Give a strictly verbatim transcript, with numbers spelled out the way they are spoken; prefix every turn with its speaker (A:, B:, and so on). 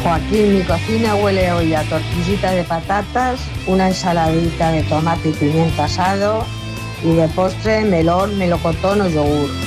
A: Joaquín, mi cocina huele hoy a tortillita de patatas, una ensaladita de tomate y pimiento asado y de postre melón, melocotón o yogur.